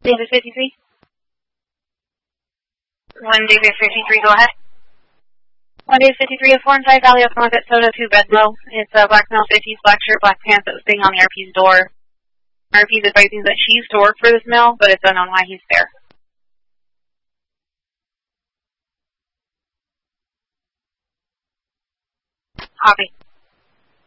David 53. 1 David 53, go ahead. 1 David 53, a 4 and 5 Valley of Market Soda 2 Bedlow. It's a black male 50s, black shirt, black pants that was sitting on the RP's door. RP's advising that she used to work for this mill, but it's unknown why he's there. Copy.